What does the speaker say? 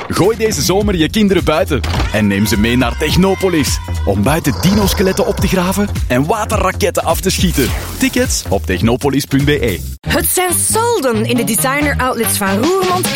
Gooi deze zomer je kinderen buiten en neem ze mee naar Technopolis. Om buiten dino-skeletten op te graven en waterraketten af te schieten. Tickets op technopolis.be. Het zijn solden in de designer outlets van Roermond